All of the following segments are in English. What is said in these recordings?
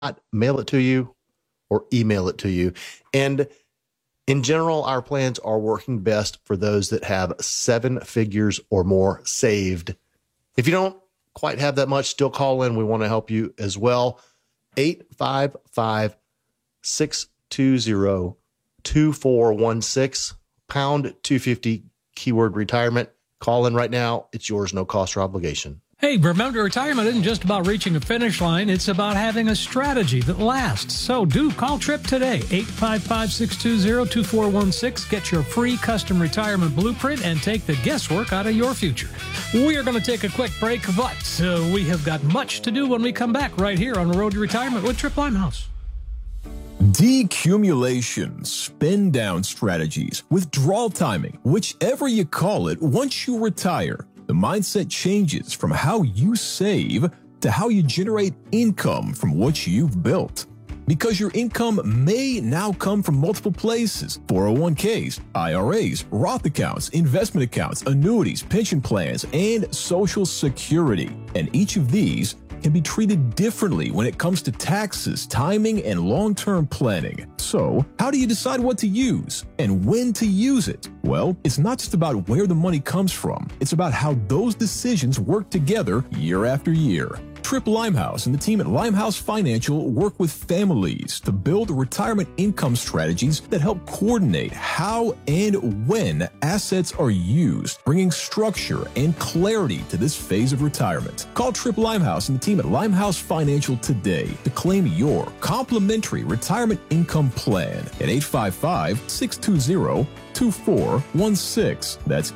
mail it to you or email it to you. And in general, our plans are working best for those that have 7 figures or more saved. If you don't quite have that much, still call in. We want to help you as well. 855-620-2416, pound 250, keyword retirement. Call in right now. It's yours, no cost or obligation. Hey, remember, retirement isn't just about reaching a finish line. It's about having a strategy that lasts. So do call Tripp today, 855-620-2416. Get your free custom retirement blueprint and take the guesswork out of your future. We are going to take a quick break, but we have got much to do when we come back right here on the Road to Retirement with Tripp Limehouse. Decumulation, spin down strategies, withdrawal timing, whichever you call it, once you retire, the mindset changes from how you save to how you generate income from what you've built. Because your income may now come from multiple places: 401ks, IRAs, Roth accounts, investment accounts, annuities, pension plans, and Social Security. And each of these can be treated differently when it comes to taxes, timing, and long-term planning. So, how do you decide what to use and when to use it? Well, it's not just about where the money comes from. It's about how those decisions work together year after year. Tripp Limehouse and the team at Limehouse Financial work with families to build retirement income strategies that help coordinate how and when assets are used, bringing structure and clarity to this phase of retirement. Call Tripp Limehouse and the team at Limehouse Financial today to claim your complimentary retirement income plan at 855-620-2416. That's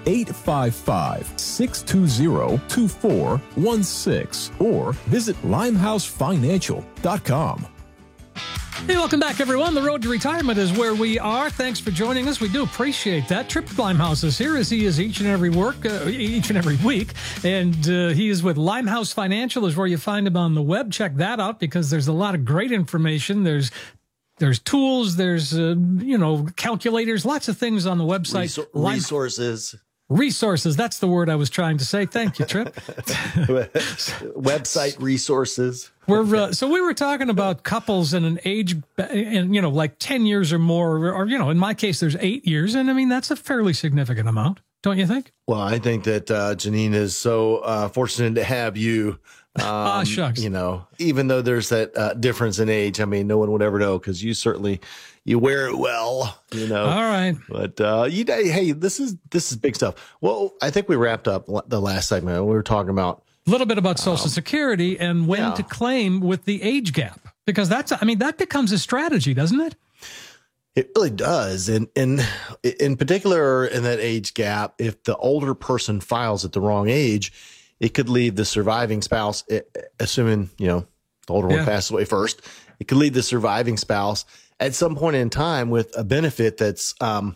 855-620-2416. Or visit limehousefinancial.com. Hey, welcome back, everyone. The Road to Retirement is where we are. Thanks for joining us. We do appreciate that. Tripp Limehouse is here, as he is each and every week. And he is with Limehouse Financial, is where you find him on the web. Check that out, because there's a lot of great information. There's tools, there's, calculators, lots of things on the website. Resources, that's the word I was trying to say. Thank you, Tripp. Website resources. So we were talking about couples in an age, and like 10 years or more, or in my case, there's 8 years. And I mean, that's a fairly significant amount, don't you think? Well, I think that Janine is so fortunate to have you. Shucks. Even though there's that difference in age, I mean, no one would ever know, because you wear it well, All right. But hey, this is big stuff. Well, I think we wrapped up the last segment. We were talking about a little bit about Social Security and when to claim with the age gap, because that becomes a strategy, doesn't it? It really does. And in particular, in that age gap, if the older person files at the wrong age, it could leave the surviving spouse, assuming, the older one passes away first, it could leave the surviving spouse at some point in time with a benefit that's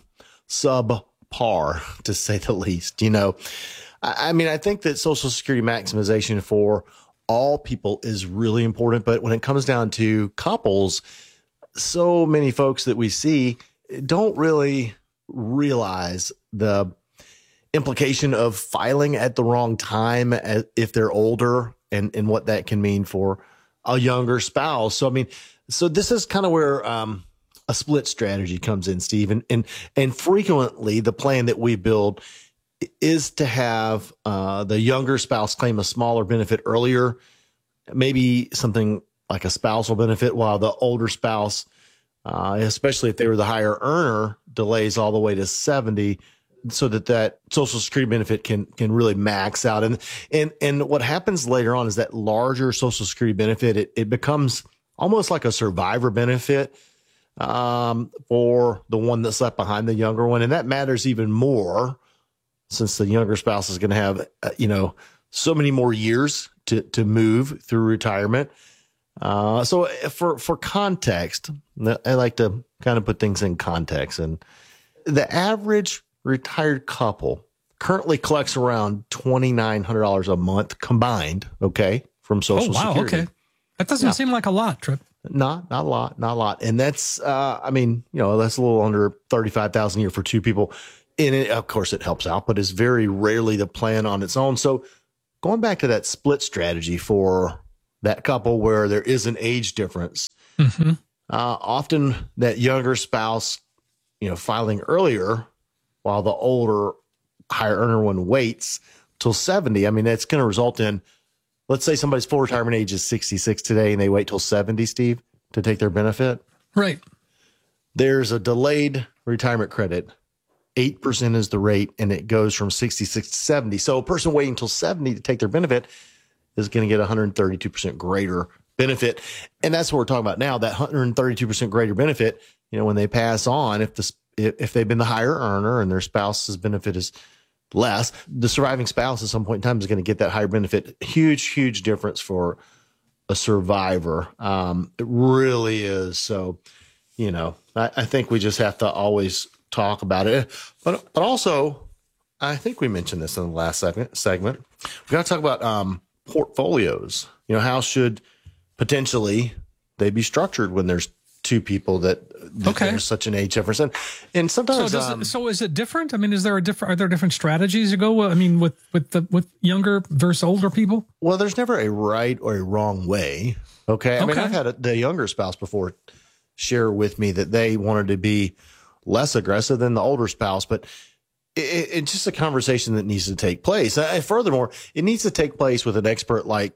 subpar, to say the least. I think that Social Security maximization for all people is really important. But when it comes down to couples, so many folks that we see don't really realize the implication of filing at the wrong time if they're older, and what that can mean for a younger spouse. So this is kind of where a split strategy comes in, Steve. And frequently the plan that we build is to have the younger spouse claim a smaller benefit earlier, maybe something like a spousal benefit, while the older spouse, especially if they were the higher earner, delays all the way to 70, so that Social Security benefit can really max out. And what happens later on is that larger Social Security benefit, it becomes almost like a survivor benefit for the one that's left behind, the younger one. And that matters even more since the younger spouse is going to have, so many more years to move through retirement. So for context, I like to kind of put things in context. And the average retired couple currently collects around $2,900 a month combined, from Social Security. Okay. That doesn't seem like a lot, Tripp. Not a lot. And that's, that's a little under $35,000 a year for two people. And of course it helps out, but it's very rarely the plan on its own. So going back to that split strategy for that couple where there is an age difference. Mm-hmm. Often that younger spouse, filing earlier while the older higher earner one waits till 70. I mean, that's going to result in, let's say somebody's full retirement age is 66 today and they wait till 70, Steve, to take their benefit. Right. There's a delayed retirement credit. 8% is the rate, and it goes from 66 to 70. So a person waiting until 70 to take their benefit is going to get 132% greater benefit. And that's what we're talking about now, that 132% greater benefit, when they pass on, if they've been the higher earner and their spouse's benefit is less, the surviving spouse at some point in time is going to get that higher benefit. Huge difference for a survivor. It really is. So, I think we just have to always talk about it. But also, I think we mentioned this in the last segment. We got to talk about portfolios. How should potentially they be structured when there's two people that there's such an age difference, and sometimes. So is it different? I mean, are there different strategies to go? I mean, with younger versus older people? Well, there's never a right or a wrong way. Okay, I mean, I've had the younger spouse before share with me that they wanted to be less aggressive than the older spouse, but it's just a conversation that needs to take place. And furthermore, it needs to take place with an expert like.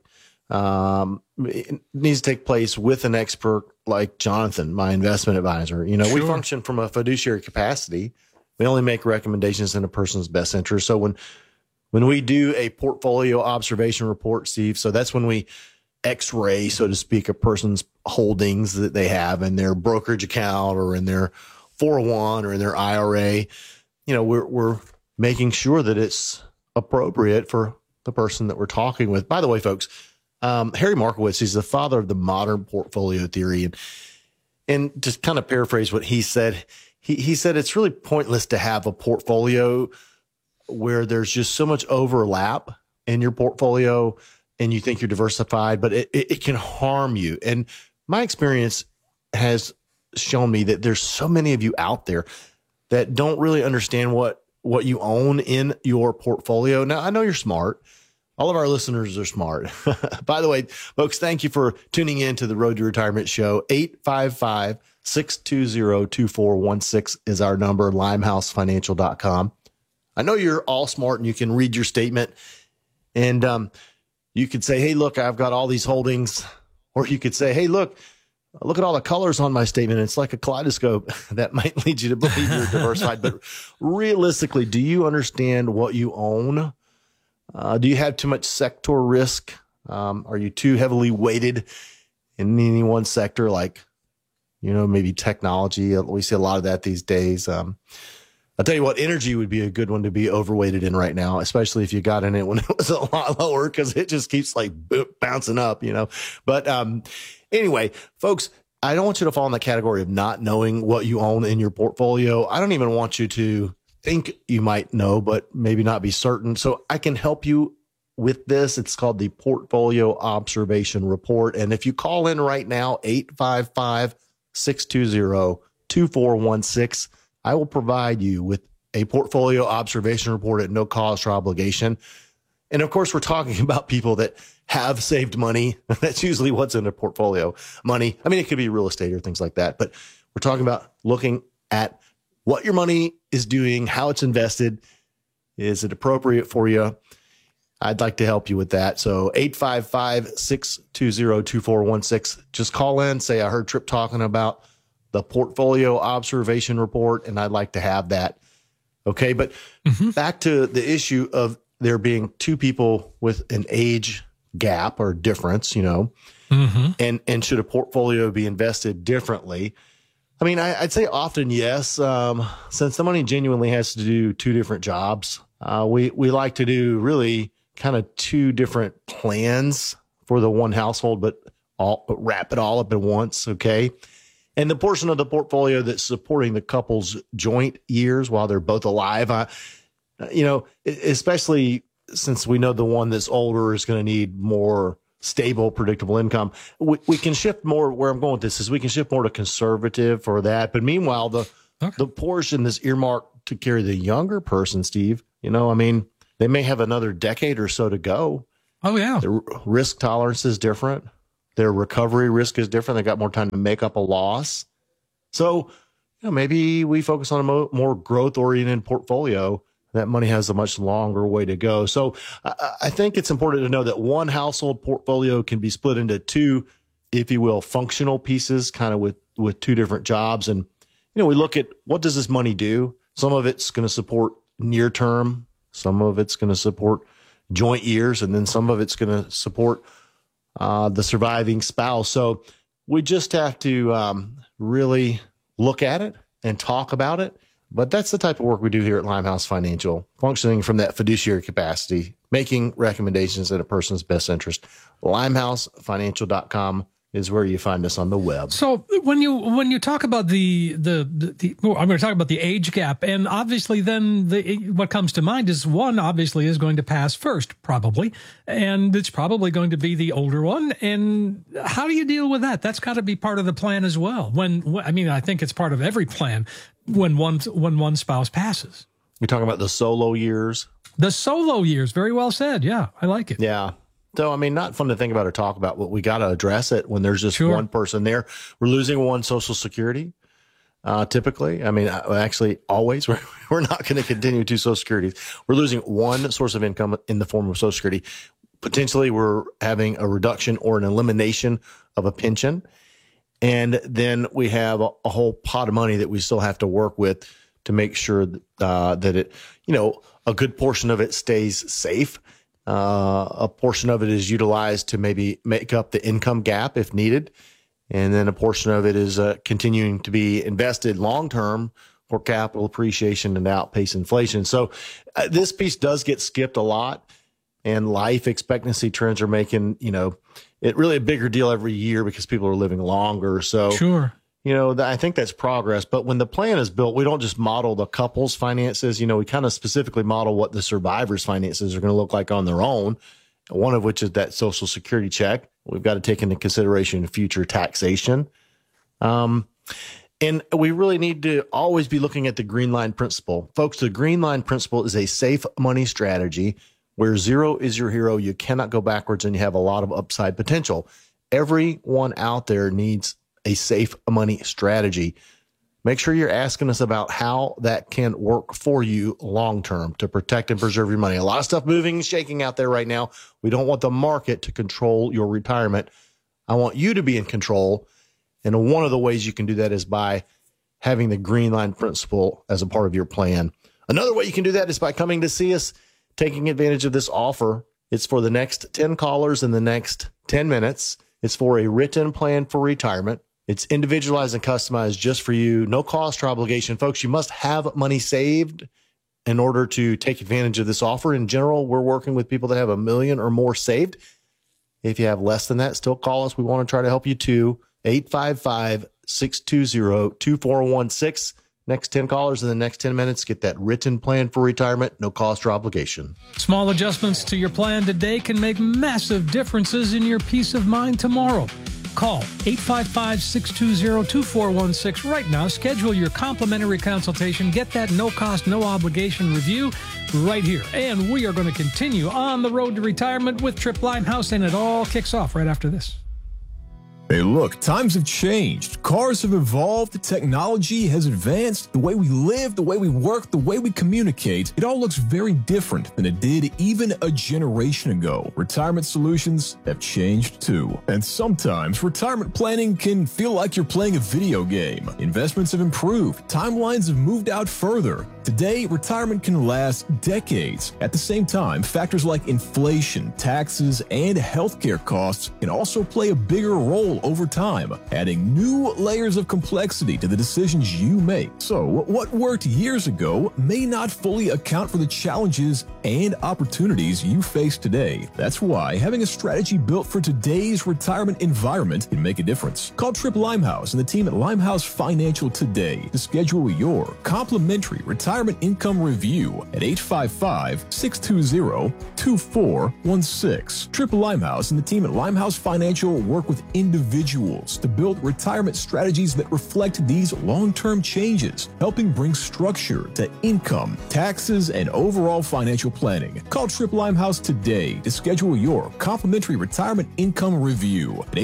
It needs to take place with an expert like Jonathan, my investment advisor. We function from a fiduciary capacity. We only make recommendations in a person's best interest. So when we do a portfolio observation report, Steve, so that's when we X-ray, so to speak, a person's holdings that they have in their brokerage account or in their 401 or in their IRA. We're making sure that it's appropriate for the person that we're talking with. By the way, folks, Harry Markowitz, he's the father of the modern portfolio theory. And just kind of paraphrase what he said, he said it's really pointless to have a portfolio where there's just so much overlap in your portfolio and you think you're diversified, but it can harm you. And my experience has shown me that there's so many of you out there that don't really understand what you own in your portfolio. Now, I know you're smart. All of our listeners are smart. By the way, folks, thank you for tuning in to the Road to Retirement Show. 855-620-2416 is our number, limehousefinancial.com. I know you're all smart and you can read your statement and you could say, hey, look, I've got all these holdings. Or you could say, hey, look at all the colors on my statement. It's like a kaleidoscope. That might lead you to believe you're diversified. But realistically, do you understand what you own? Do you have too much sector risk? Are you too heavily weighted in any one sector, like, maybe technology? We see a lot of that these days. I'll tell you what, energy would be a good one to be overweighted in right now, especially if you got in it when it was a lot lower, because it just keeps bouncing up, But anyway, folks, I don't want you to fall in the category of not knowing what you own in your portfolio. I don't even want you to think you might know, but maybe not be certain. So I can help you with this. It's called the Portfolio Observation Report. And if you call in right now, 855-620-2416, I will provide you with a portfolio observation report at no cost or obligation. And of course, we're talking about people that have saved money. That's usually what's in their portfolio. Money. I mean, it could be real estate or things like that, but we're talking about looking at what your money is doing, how it's invested. Is it appropriate for you? I'd like to help you with that. So 855-620-2416. Just call in, say, I heard Tripp talking about the portfolio observation report, and I'd like to have that. Okay. But back to the issue of there being two people with an age gap or difference, and should a portfolio be invested differently? I mean, I'd say often yes. Since the money genuinely has to do two different jobs, we like to do really kind of two different plans for the one household, but wrap it all up at once. Okay. And the portion of the portfolio that's supporting the couple's joint years while they're both alive, especially since we know the one that's older is going to need more stable, predictable income, we can shift more. Where I'm going with this is we can shift more to conservative for that. But meanwhile, the portion that's earmarked to carry the younger person, Steve, they may have another decade or so to go. Oh, yeah. Their risk tolerance is different. Their recovery risk is different. They got more time to make up a loss. So, maybe we focus on a more growth-oriented portfolio. That money has a much longer way to go. So I think it's important to know that one household portfolio can be split into two, if you will, functional pieces, kind of with two different jobs. And, we look at what does this money do? Some of it's going to support near term. Some of it's going to support joint years. And then some of it's going to support the surviving spouse. So we just have to really look at it and talk about it. But that's the type of work we do here at Limehouse Financial, functioning from that fiduciary capacity, making recommendations in a person's best interest. LimehouseFinancial.com is where you find us on the web. So when you talk about I'm going to talk about the age gap, and obviously then what comes to mind is one obviously is going to pass first, probably, and it's probably going to be the older one. And how do you deal with that? That's got to be part of the plan as well. I think it's part of every plan when one spouse passes. You're talking about the solo years? The solo years, very well said. Yeah, I like it. Yeah. So, not fun to think about or talk about, but we got to address it when there's just one person there. We're losing one Social Security, typically. Actually, always. We're not going to continue two Social Securities. We're losing one source of income in the form of Social Security. Potentially, we're having a reduction or an elimination of a pension. And then we have a whole pot of money that we still have to work with to make sure that it, a good portion of it stays safe. A portion of it is utilized to maybe make up the income gap if needed. And then a portion of it is continuing to be invested long-term for capital appreciation and outpace inflation. So this piece does get skipped a lot, and life expectancy trends are making, it really a bigger deal every year because people are living longer. So, sure. I think that's progress. But when the plan is built, we don't just model the couple's finances. We kind of specifically model what the survivor's finances are going to look like on their own, one of which is that Social Security check. We've got to take into consideration future taxation. And we really need to always be looking at the Green Line Principle. Folks, the Green Line Principle is a safe money strategy where zero is your hero. You cannot go backwards, and you have a lot of upside potential. Everyone out there needs a safe money strategy. Make sure you're asking us about how that can work for you long-term to protect and preserve your money. A lot of stuff moving and shaking out there right now. We don't want the market to control your retirement. I want you to be in control. And one of the ways you can do that is by having the Green Line Principle as a part of your plan. Another way you can do that is by coming to see us, taking advantage of this offer. It's for the next 10 callers in the next 10 minutes. It's for a written plan for retirement. It's individualized and customized just for you. No cost or obligation. Folks, you must have money saved in order to take advantage of this offer. In general, we're working with people that have $1 million or more saved. If you have less than that, still call us. We want to try to help you too. 855-620-2416. Next 10 callers in the next 10 minutes, get that written plan for retirement, no cost or obligation. Small adjustments to your plan today can make massive differences in your peace of mind tomorrow. Call 855-620-2416 right now. Schedule your complimentary consultation. Get that no-cost, no-obligation review right here. And we are going to continue on the road to retirement with Trip Limehouse, and it all kicks off right after this. Hey, look, times have changed. Cars have evolved. Technology has advanced. The way we live, the way we work, the way we communicate, it all looks very different than it did even a generation ago. Retirement solutions have changed too. And sometimes retirement planning can feel like you're playing a video game. Investments have improved. Timelines have moved out further. Today, retirement can last decades. At the same time, factors like inflation, taxes, and healthcare costs can also play a bigger role over time, adding new layers of complexity to the decisions you make. So, what worked years ago may not fully account for the challenges and opportunities you face today. That's why having a strategy built for today's retirement environment can make a difference. Call Trip Limehouse and the team at Limehouse Financial today to schedule your complimentary retirement income review at 855-620-2416. Trip Limehouse and the team at Limehouse Financial work with individuals to build retirement strategies strategies that reflect these long-term changes, helping bring structure to income, taxes, and overall financial planning. Call Tripp Limehouse today to schedule your complimentary retirement income review at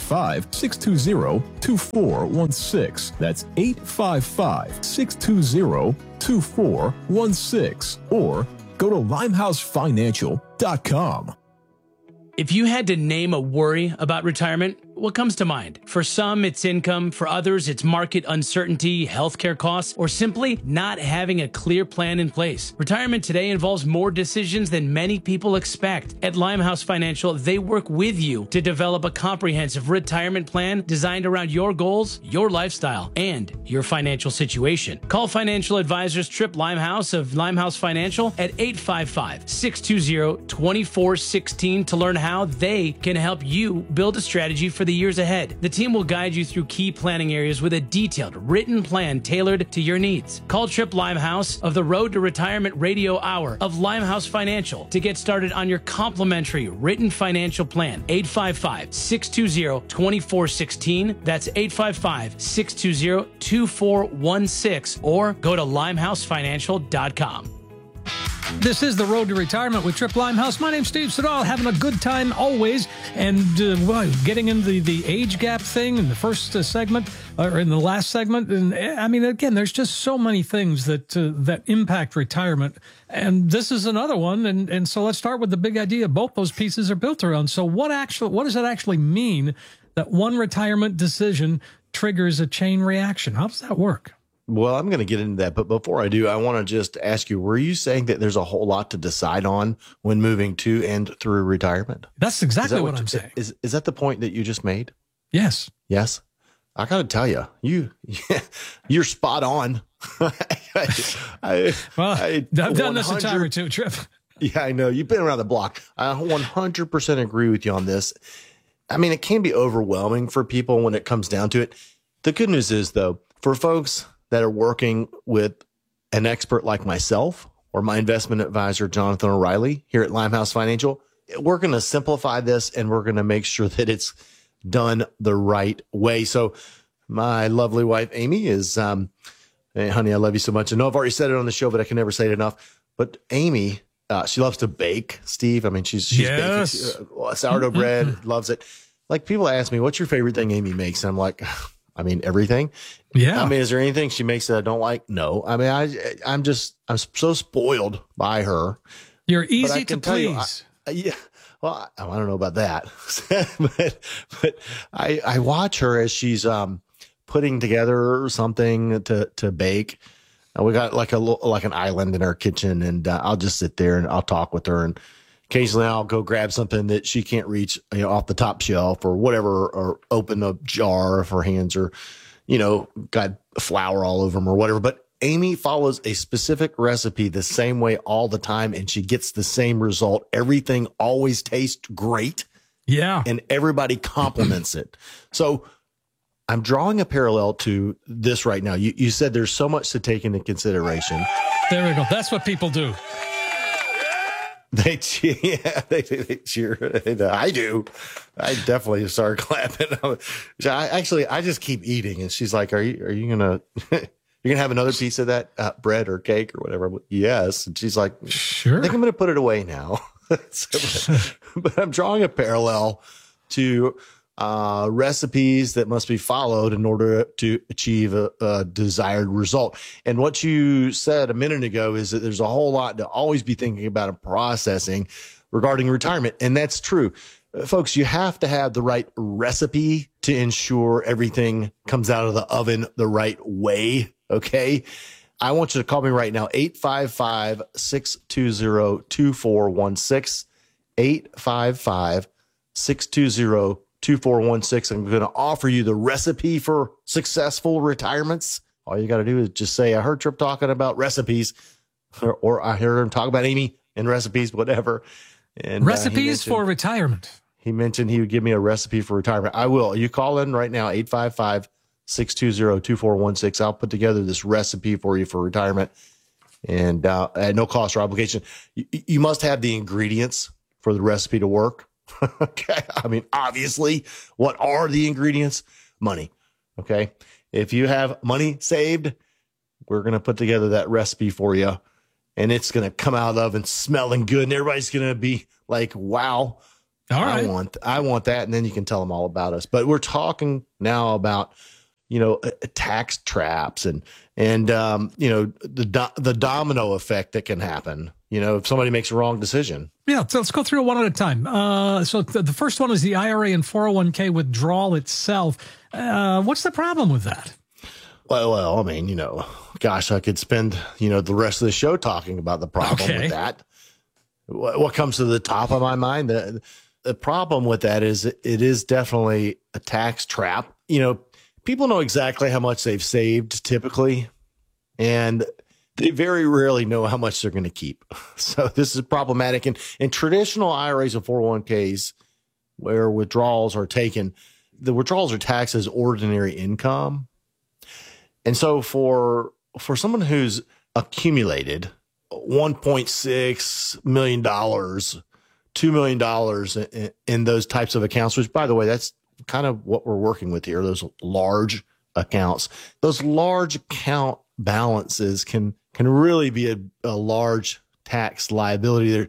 855-620-2416. That's 855-620-2416. Or go to limehousefinancial.com. If you had to name a worry about retirement, what comes to mind? For some, it's income. For others, it's market uncertainty, healthcare costs, or simply not having a clear plan in place. Retirement today involves more decisions than many people expect. At Limehouse Financial, they work with you to develop a comprehensive retirement plan designed around your goals, your lifestyle, and your financial situation. Call financial advisors Tripp Limehouse of Limehouse Financial at 855-620-2416 to learn how they can help you build a strategy for the years ahead. The team will guide you through key planning areas with a detailed written plan tailored to your needs. Call Tripp Limehouse of the Road to Retirement Radio Hour of Limehouse Financial to get started on your complimentary written financial plan. 855-620-2416. That's 855-620-2416, or go to limehousefinancial.com. This is the Road to Retirement with Tripp Limehouse. My name's Steve Siddall, having a good time always, and getting into the age gap thing in the first segment, or in the last segment. And I mean, again, there's just so many things that impact retirement, and this is another one. And so let's start with the big idea both those pieces are built around. So what does that actually mean that one retirement decision triggers a chain reaction? How does that work? Well, I'm going to get into that, but before I do, I want to just ask you, were you saying that there's a whole lot to decide on when moving to and through retirement? That's exactly what I'm saying. Is that the point that you just made? Yes. Yes. I got to tell you, you're spot on. I've done this a time or two, Tripp. Yeah, I know. You've been around the block. I 100% agree with you on this. I mean, it can be overwhelming for people when it comes down to it. The good news is, though, for folks that are working with an expert like myself or my investment advisor, Jonathan O'Reilly, here at Limehouse Financial, we're going to simplify this and we're going to make sure that it's done the right way. So my lovely wife, Amy, is, hey, honey, I love you so much. I know I've already said it on the show, but I can never say it enough. But Amy, she loves to bake, Steve. I mean, she's yes. baking sourdough bread, loves it. Like, people ask me, what's your favorite thing Amy makes? And I'm like, I mean, everything. Yeah. I mean, is there anything she makes that I don't like? No. I mean, I'm so spoiled by her. You're easy to please. Yeah. Well, I don't know about that, but I watch her as she's putting together something to bake. We got like an island in our kitchen, and I'll just sit there and I'll talk with her, and occasionally I'll go grab something that she can't reach, off the top shelf or whatever, or open a jar if her hands are, got flour all over them or whatever. But Amy follows a specific recipe the same way all the time, and she gets the same result. Everything always tastes great. Yeah. And everybody compliments it. So I'm drawing a parallel to this right now. You said there's so much to take into consideration. There we go. That's what people do. They cheer. Yeah, they cheer. I do. I definitely start clapping. I just keep eating, and she's like, "Are you gonna you're gonna have another piece of that bread or cake or whatever?" Yes, and she's like, "Sure." I think I'm gonna put it away now. But I'm drawing a parallel to recipes that must be followed in order to achieve a desired result. And what you said a minute ago is that there's a whole lot to always be thinking about and processing regarding retirement. And that's true. Folks, you have to have the right recipe to ensure everything comes out of the oven the right way. Okay. I want you to call me right now, 855-620-2416, 855-620-2416. I'm going to offer you the recipe for successful retirements. All you got to do is just say, I heard Tripp talking about recipes, or I heard him talk about Amy and recipes, whatever. And recipes for retirement. He mentioned he would give me a recipe for retirement. I will. You call in right now, 855-620-2416. I'll put together this recipe for you for retirement, and at no cost or obligation. You must have the ingredients for the recipe to work. Okay. I mean, obviously, what are the ingredients? Money. Okay. If you have money saved, we're going to put together that recipe for you, and it's going to come out of the oven smelling good, and everybody's going to be like, wow, all right. I want that. And then you can tell them all about us. But we're talking now about, tax traps and the domino effect that can happen, if somebody makes a wrong decision. Yeah, so let's go through it one at a time. So the first one is the IRA and 401k withdrawal itself. What's the problem with that? Well, I mean, gosh, I could spend, the rest of the show talking about the problem with that. What comes to the top of my mind, the problem with that is it is definitely a tax trap. People know exactly how much they've saved typically, and they very rarely know how much they're going to keep. So this is problematic. And in traditional IRAs and 401ks where withdrawals are taken, the withdrawals are taxed as ordinary income. And so for someone who's accumulated $1.6 million, $2 million in those types of accounts, which, by the way, that's kind of what we're working with here, those large accounts. Those large account balances can really be a large tax liability. There,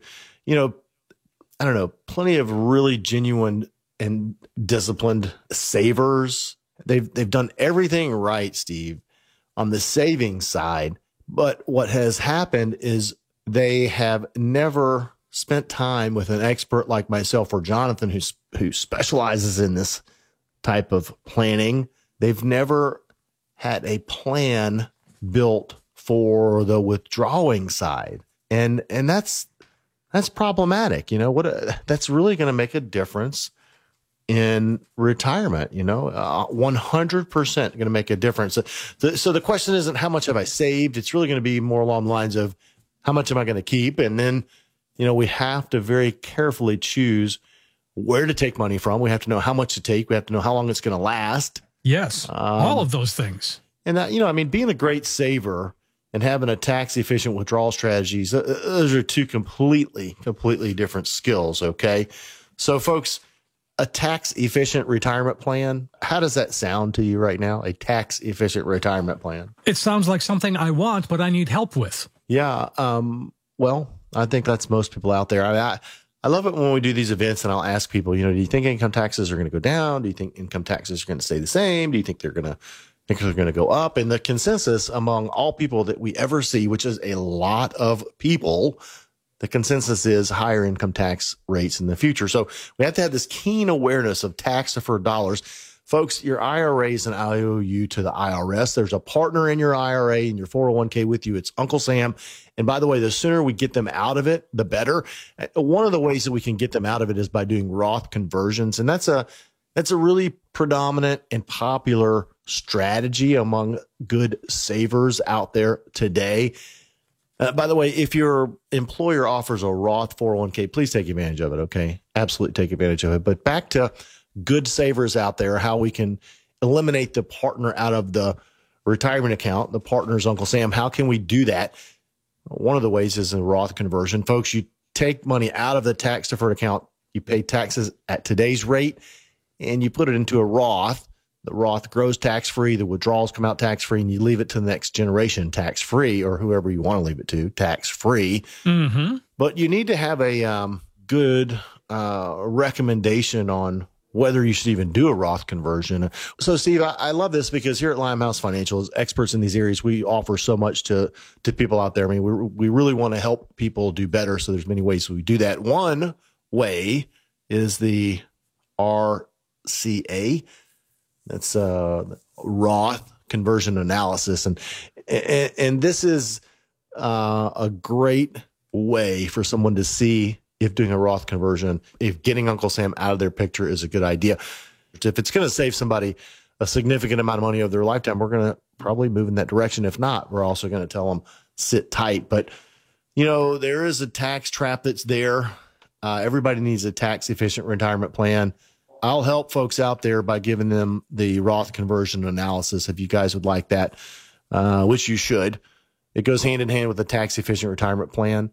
I don't know, plenty of really genuine and disciplined savers. They've done everything right, Steve, on the savings side. But what has happened is they have never spent time with an expert like myself or Jonathan, who specializes in this type of planning. They've never had a plan built for the withdrawing side. And that's problematic. That's really going to make a difference in retirement, 100% going to make a difference. So the question isn't how much have I saved? It's really going to be more along the lines of how much am I going to keep? And then, we have to very carefully choose where to take money from. We have to know how much to take. We have to know how long it's going to last. Yes. All of those things. And that, being a great saver and having a tax efficient withdrawal strategies, those are two completely different skills. Okay. So folks, a tax efficient retirement plan, how does that sound to you right now? A tax efficient retirement plan? It sounds like something I want, but I need help with. Yeah. Well, I think that's most people out there. I love it when we do these events and I'll ask people, do you think income taxes are going to go down? Do you think income taxes are going to stay the same? Do you think they're going to go up? And the consensus among all people that we ever see, which is a lot of people, the consensus is higher income tax rates in the future. So we have to have this keen awareness of tax deferred dollars. Folks, your IRA is an IOU to the IRS. There's a partner in your IRA and your 401k with you. It's Uncle Sam. And by the way, the sooner we get them out of it, the better. One of the ways that we can get them out of it is by doing Roth conversions. And that's a really predominant and popular strategy among good savers out there today. By the way, if your employer offers a Roth 401k, please take advantage of it. Okay. Absolutely take advantage of it. But back to good savers out there, how we can eliminate the partner out of the retirement account. The partner's Uncle Sam. How can we do that? One of the ways is a Roth conversion. Folks, you take money out of the tax deferred account. You pay taxes at today's rate and you put it into a Roth. The Roth grows tax-free. The withdrawals come out tax-free, and you leave it to the next generation tax-free, or whoever you want to leave it to tax-free. Mm-hmm. But you need to have a good recommendation on whether you should even do a Roth conversion. So, Steve, I love this because here at Limehouse Financial, as experts in these areas, we offer so much to people out there. I mean, we really want to help people do better. So there's many ways we do that. One way is the RCA. That's Roth conversion analysis. And this is a great way for someone to see if doing a Roth conversion, if getting Uncle Sam out of their picture is a good idea. If it's going to save somebody a significant amount of money over their lifetime, we're going to probably move in that direction. If not, we're also going to tell them sit tight. But, there is a tax trap that's there. Everybody needs a tax efficient retirement plan. I'll help folks out there by giving them the Roth conversion analysis if you guys would like that, which you should. It goes hand in hand with the tax efficient retirement plan.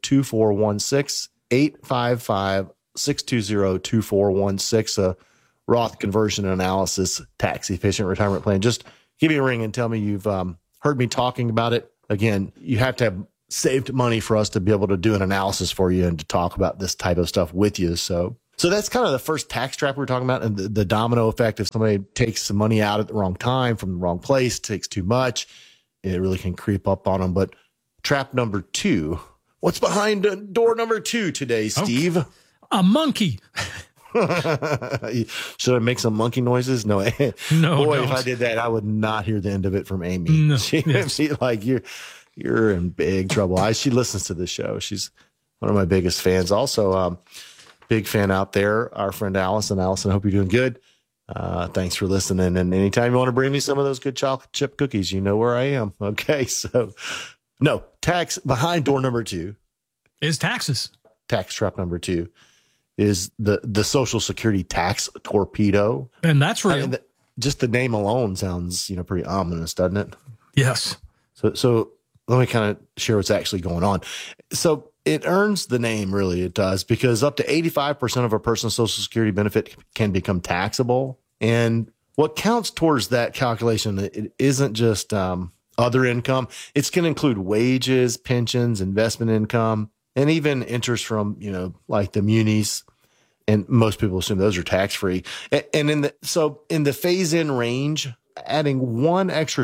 855-620-2416. 855-620-2416. A Roth conversion analysis, tax efficient retirement plan. Just give me a ring and tell me you've heard me talking about it. Again, you have to have saved money for us to be able to do an analysis for you and to talk about this type of stuff with you. So that's kind of the first tax trap we're talking about, and the domino effect. If somebody takes some money out at the wrong time from the wrong place, takes too much, it really can creep up on them. But trap number 2, what's behind door number 2 today, Steve? Okay. A monkey. Should I make some monkey noises? No. No. Boy, don't. if I did that, I would not hear the end of it from Amy. No. She'd be like, you're in big trouble. She listens to the show. She's one of my biggest fans. Also, big fan out there, our friend Allison. Allison, I hope you're doing good. Thanks for listening. And anytime you want to bring me some of those good chocolate chip cookies, you know where I am. Okay. So no, tax behind door number 2 is taxes. Tax trap number 2 is the Social Security tax torpedo. And that's real. I mean, just the name alone sounds, pretty ominous, doesn't it? Yes. So let me kind of share what's actually going on. So it earns the name, really, it does, because up to 85% of a person's Social Security benefit can become taxable. And what counts towards that calculation, it isn't just other income. It's going to include wages, pensions, investment income, and even interest from, like the munis. And most people assume those are tax-free. And in the phase-in range, adding one extra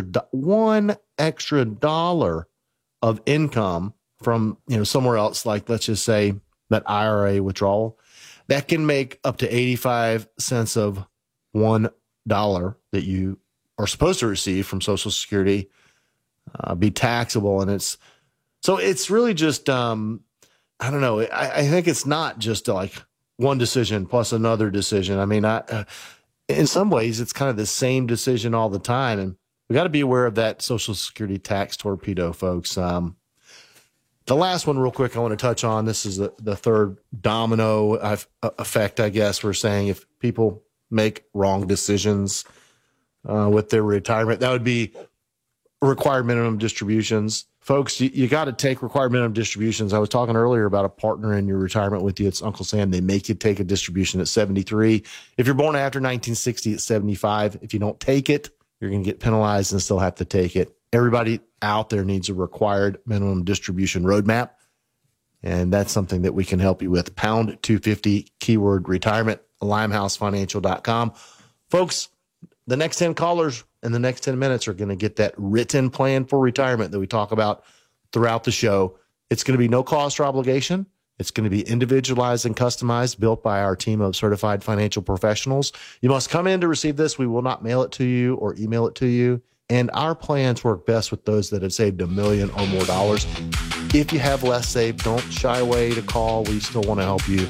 dollar of income from, somewhere else, like let's just say that IRA withdrawal, that can make up to 85 cents of $1 that you are supposed to receive from Social Security be taxable. And it's really just, I don't know. I think it's not just like one decision plus another decision. I mean, in some ways, it's kind of the same decision all the time. And we got to be aware of that Social Security tax torpedo, folks. The last one real quick I want to touch on, this is the third domino effect, I guess we're saying. If people make wrong decisions with their retirement, that would be required minimum distributions. Folks, you got to take required minimum distributions. I was talking earlier about a partner in your retirement with you. It's Uncle Sam. They make you take a distribution at 73. If you're born after 1960, it's 75. If you don't take it, you're going to get penalized and still have to take it. Everybody out there needs a required minimum distribution roadmap. And that's something that we can help you with. Pound 250 keyword retirement, limehousefinancial.com. Folks, the next 10 callers in the next 10 minutes are going to get that written plan for retirement that we talk about throughout the show. It's going to be no cost or obligation. It's going to be individualized and customized, built by our team of certified financial professionals. You must come in to receive this. We will not mail it to you or email it to you. And our plans work best with those that have saved $1 million or more dollars. If you have less saved, don't shy away to call. We still want to help you.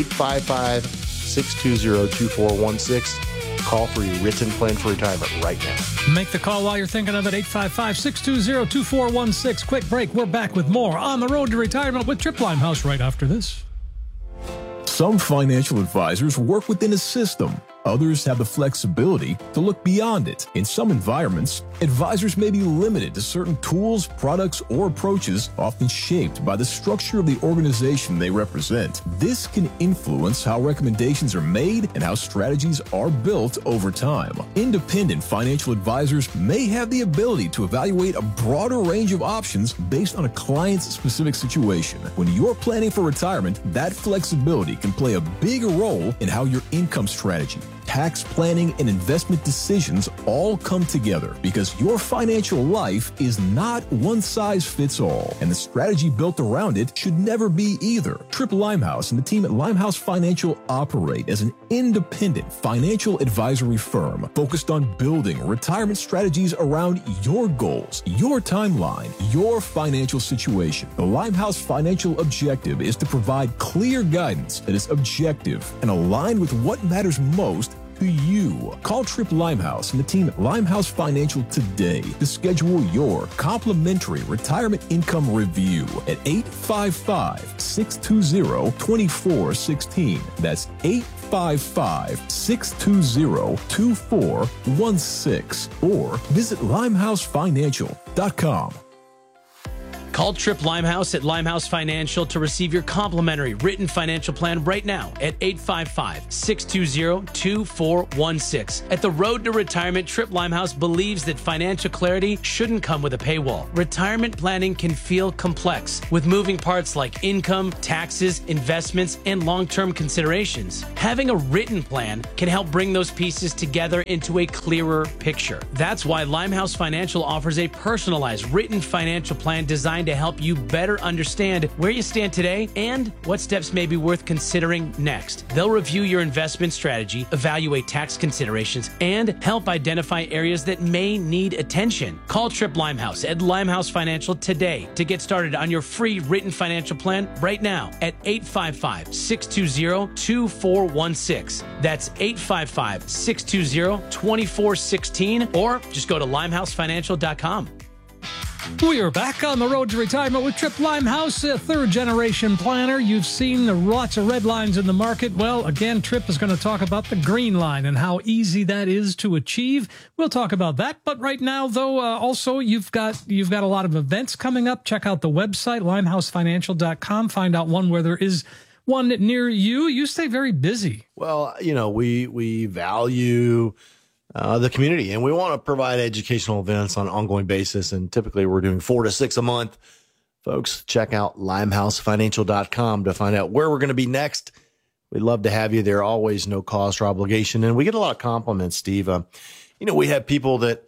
855-620-2416. Call for your written plan for retirement right now. Make the call while you're thinking of it. 855-620-2416. Quick break. We're back with more On the Road to Retirement with Trip Limehouse right after this. Some financial advisors work within a system. Others have the flexibility to look beyond it. In some environments, advisors may be limited to certain tools, products, or approaches, often shaped by the structure of the organization they represent. This can influence how recommendations are made and how strategies are built over time. Independent financial advisors may have the ability to evaluate a broader range of options based on a client's specific situation. When you're planning for retirement, that flexibility can play a big role in how your income strategy, tax planning, and investment decisions all come together, because your financial life is not one size fits all, and the strategy built around it should never be either. Trip Limehouse and the team at Limehouse Financial operate as an independent financial advisory firm focused on building retirement strategies around your goals, your timeline, your financial situation. The Limehouse Financial objective is to provide clear guidance that is objective and aligned with what matters most to you. Call Trip Limehouse and the team at Limehouse Financial today to schedule your complimentary retirement income review at 855-620-2416. That's 855-620-2416, or visit limehousefinancial.com. Call Tripp Limehouse at Limehouse Financial to receive your complimentary written financial plan right now at 855-620-2416. At the Road to Retirement, Tripp Limehouse believes that financial clarity shouldn't come with a paywall. Retirement planning can feel complex with moving parts like income, taxes, investments, and long-term considerations. Having a written plan can help bring those pieces together into a clearer picture. That's why Limehouse Financial offers a personalized written financial plan designed to help you better understand where you stand today and what steps may be worth considering next. They'll review your investment strategy, evaluate tax considerations, and help identify areas that may need attention. Call Tripp Limehouse at Limehouse Financial today to get started on your free written financial plan right now at 855-620-2416. That's 855-620-2416, or just go to limehousefinancial.com. We are back on the road to retirement with Tripp Limehouse, a third-generation planner. You've seen lots of red lines in the market. Well, again, Tripp is going to talk about the green line and how easy that is to achieve. We'll talk about that. But right now, though, also you've got a lot of events coming up. Check out the website, limehousefinancial.com. Find out one where there is one near you. You stay very busy. Well, we value the community, and we want to provide educational events on an ongoing basis. And typically we're doing 4 to 6 a month. Folks, check out limehousefinancial.com to find out where we're going to be next. We'd love to have you there. Always no cost or obligation. And we get a lot of compliments, Steve. We have people that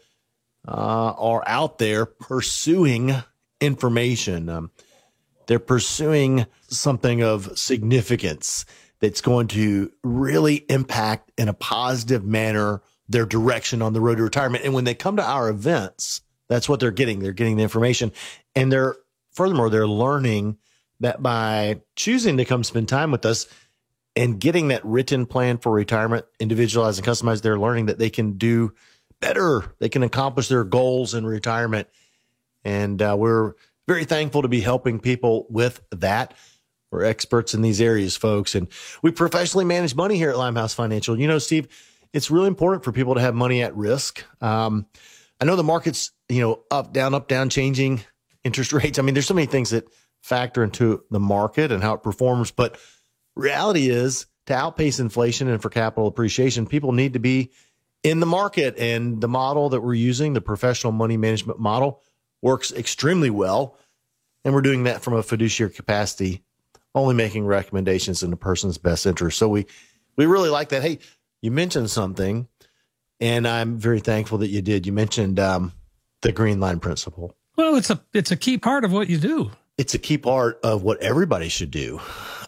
are out there pursuing information. They're pursuing something of significance that's going to really impact in a positive manner their direction on the road to retirement. And when they come to our events, that's what they're getting. They're getting the information. And furthermore, they're learning that by choosing to come spend time with us and getting that written plan for retirement, individualized and customized, they're learning that they can do better. They can accomplish their goals in retirement. And we're very thankful to be helping people with that. We're experts in these areas, folks. And we professionally manage money here at Limehouse Financial. Steve, it's really important for people to have money at risk. I know the market's, up, down, changing interest rates. I mean, there's so many things that factor into the market and how it performs. But reality is, to outpace inflation and for capital appreciation, people need to be in the market. And the model that we're using, the professional money management model, works extremely well. And we're doing that from a fiduciary capacity, only making recommendations in the person's best interest. So we really like that. Hey, you mentioned something, and I'm very thankful that you did. You mentioned the green line principle. Well, it's a key part of what you do. It's a key part of what everybody should do.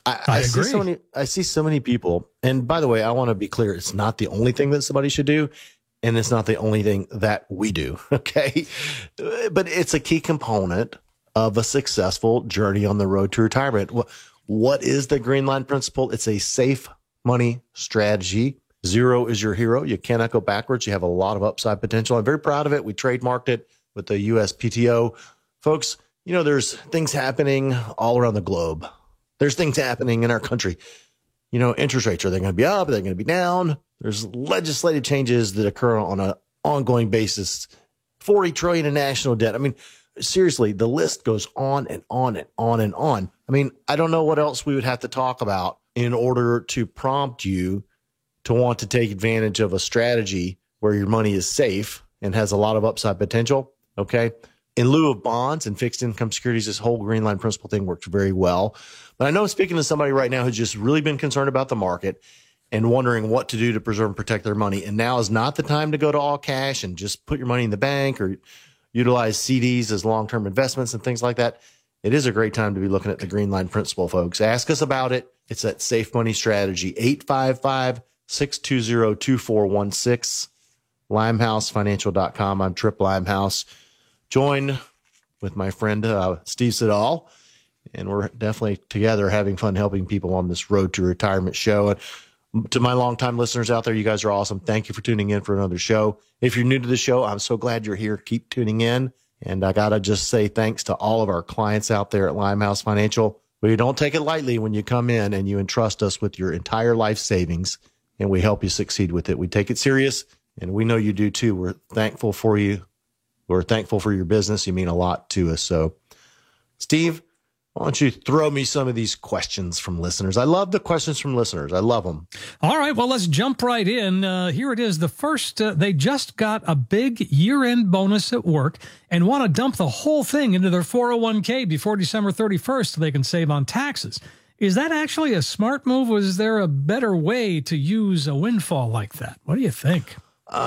I agree. I see so many people, and by the way, I want to be clear. It's not the only thing that somebody should do, and it's not the only thing that we do. Okay. But it's a key component of a successful journey on the road to retirement. What is the green line principle? It's a safe money strategy. Zero is your hero. You cannot go backwards. You have a lot of upside potential. I'm very proud of it. We trademarked it with the USPTO. Folks, there's things happening all around the globe. There's things happening in our country. Interest rates, are they going to be up? Are they going to be down? There's legislative changes that occur on an ongoing basis. 40 trillion in national debt. I mean, seriously, the list goes on and on and on and on. I mean, I don't know what else we would have to talk about in order to prompt you to want to take advantage of a strategy where your money is safe and has a lot of upside potential. Okay. In lieu of bonds and fixed income securities, this whole green line principle thing works very well. But I know I'm speaking to somebody right now who's just really been concerned about the market and wondering what to do to preserve and protect their money. And now is not the time to go to all cash and just put your money in the bank or utilize CDs as long-term investments and things like that. It is a great time to be looking at the green line principle, folks. Ask us about it. It's that safe money strategy. 855-620-2416, limehousefinancial.com. I'm Tripp Limehouse, joined with my friend Steve Siddall, and we're definitely together having fun helping people on this road to retirement show. And to my longtime listeners out there, you guys are awesome. Thank you for tuning in for another show. If you're new to the show, I'm so glad you're here. Keep tuning in. And I got to just say thanks to all of our clients out there at Limehouse Financial. We don't take it lightly when you come in and you entrust us with your entire life savings, and we help you succeed with it. We take it serious, and we know you do too. We're thankful for you. We're thankful for your business. You mean a lot to us. So Steve, why don't you throw me some of these questions from listeners? I love the questions from listeners. I love them. All right, well, let's jump right in. Here it is. The first, they just got a big year-end bonus at work and want to dump the whole thing into their 401k before December 31st so they can save on taxes. Is that actually a smart move? Was there a better way to use a windfall like that? What do you think?